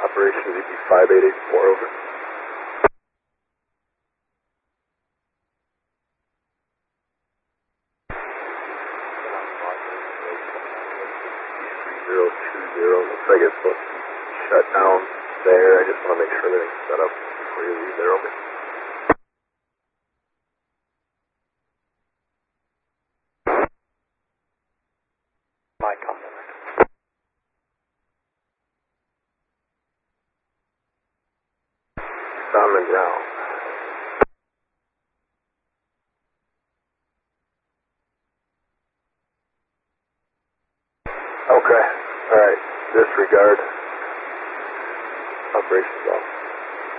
Operation VP 5884, over. Looks like it's supposed to be shut down there. I just want to make sure everything's set up before you leave there, over. My compliment. It's on the ground. Okay. All right. Disregard. Operations off.